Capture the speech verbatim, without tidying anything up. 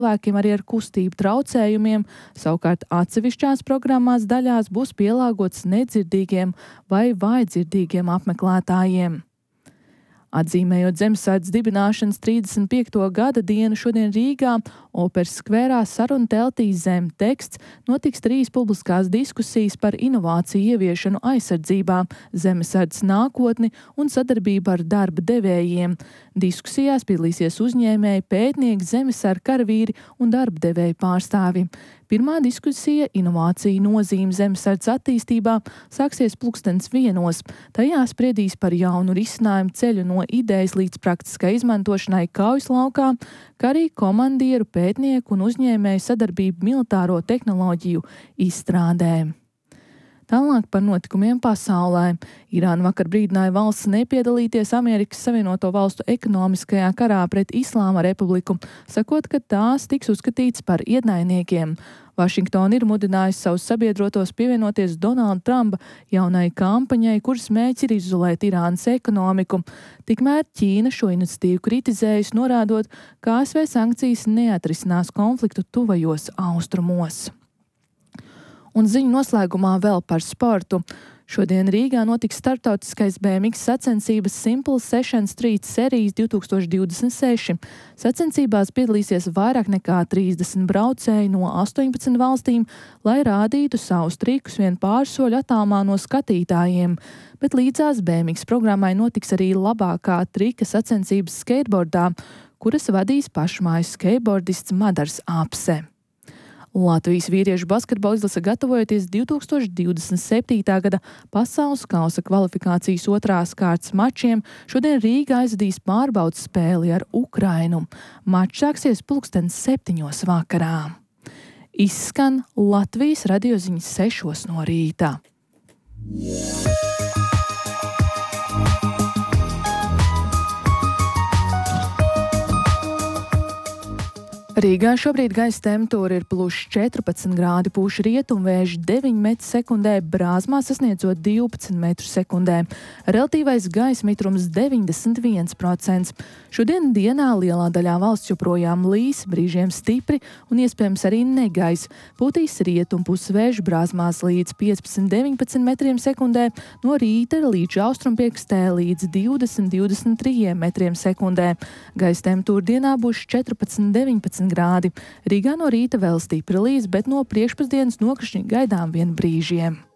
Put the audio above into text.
cilvēkiem arī ar kustību traucējumiem, savukārt atsevišķās programmās daļās būs pielāgots nedzirdīgiem vai vājdzirdīgiem apmeklētājiem. Atzīmējot Zemesardzes dibināšanas trīsdesmit piekto gada dienu, šodien Rīgā Operas skverā sarunu teltī Zem teksts notiks trīs publiskās diskusijas par inovāciju ieviešanu aizsardzībā, zemesardzes nākotni un sadarbību ar darba devējiem. Diskusijās piedalīsies uzņēmēji, pētnieki, zemesardze karavīri un darba devēju pārstāvi. Pirmā diskusija – inovāciju nozīme zemesardzes attīstībā – sāksies pulkstens vienos. Tajā spriedīs par jaunu risinājumu ceļu no idejas līdz praktiskai izmantošanai kaujas laukā, kā arī komandieru, pētnieku un uzņēmēju sadarbību militāro tehnoloģiju izstrādē. Tālāk par notikumiem pasaulē. Irāna vakar brīdināja valsts nepiedalīties Amerikas Savienoto Valstu ekonomiskajā karā pret Islāma republiku, sakot, ka tās tiks uzskatīts par ienaidniekiem. Vašingtona ir mudinājusi savus sabiedrotos pievienoties Donalda Trumpa jaunai kampaņai, kuras mērķis ir izolēt Irānas ekonomiku. Tikmēr Ķīna šo iniciatīvu kritizējusi, norādot, ka A S V sankcijas neatrisinās konfliktu tuvajos austrumos. Un ziņu noslēgumā vēl par sportu. Šodien Rīgā notiks starptautiskais B M X sacensības Simple Session Street Series divtūkstoš divdesmit seši. Sacensībās piedalīsies vairāk nekā trīsdesmit braucēji no astoņpadsmit valstīm, lai rādītu savus trikus vien pāris soļu attālumā no skatītājiem. Bet līdzās B M X programmai notiks arī labākā trika sacensības skateboardā, kuras vadīs pašmājas skateboardists Madars Apse. Latvijas vīriešu basketbola izlase gatavojoties divtūkstoš divdesmit septītā gada pasaules kausa kvalifikācijas otrās kārtas mačiem, šodien Rīgā aizvadīs pārbaudes spēli ar Ukrainu. Mačs sāksies pulkstens septiņos vakarā. Izskan Latvijas radioziņas sešos no rīta. Rīgā šobrīd gaisa temperatūra ir plus četrpadsmit grādi, pūš rietumvējš deviņi metri sekundē, Brāzmā sasniedzot divpadsmit metru sekundē. Relatīvais gaisa mitrums deviņdesmit viens procents. Šodien dienā lielā daļā valsts joprojām līs, brīžiem stipri un iespējams arī negaiss. Pūtīs rietumpusvējš Brāzmās līdz piecpadsmit deviņpadsmit metriem sekundē, no rīta līdz austrumpiekrastē līdz divdesmit divdesmit trīs metriem sekundē. Gaisa temperatūra dienā būs četrpadsmit deviņpadsmit grādi. Rīgā no rīta vēl stipri līs, bet no priekšpusdienas nokrišņi gaidām vien brīžiem.